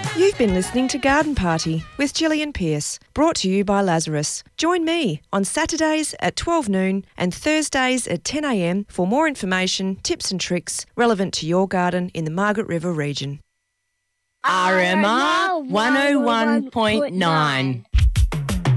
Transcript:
You've been listening to Garden Party with Gillian Pearce, brought to you by Lazarus. Join me on Saturdays at 12 noon and Thursdays at 10 a.m. for more information, tips and tricks relevant to your garden in the Margaret River region. RMR 101.9